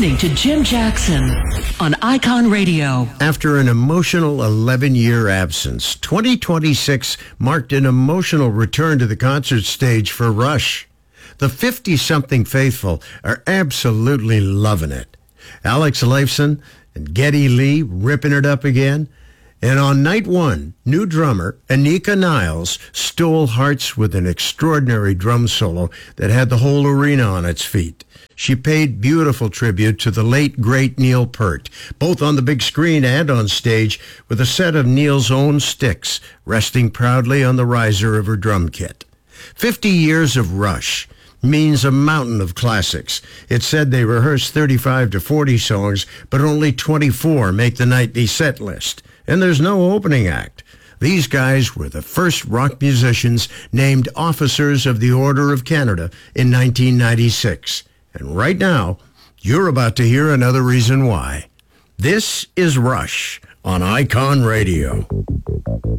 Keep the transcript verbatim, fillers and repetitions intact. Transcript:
listening to Jim Jackson on Icon Radio. After an emotional eleven-year absence, twenty twenty-six marked an emotional return to the concert stage for Rush. The fifty-something faithful are absolutely loving it. Alex Lifeson and Geddy Lee ripping it up again. And on night one, new drummer Anika Niles stole hearts with an extraordinary drum solo that had the whole arena on its feet. She paid beautiful tribute to the late, great Neil Peart, both on the big screen and on stage, with a set of Neil's own sticks resting proudly on the riser of her drum kit. Fifty years of Rush means a mountain of classics. It said they rehearsed thirty-five to forty songs, but only twenty-four make the nightly set list. And there's no opening act. These guys were the first rock musicians named Officers of the Order of Canada in nineteen ninety-six. And right now, you're about to hear another reason why. This is Rush on Icon Radio.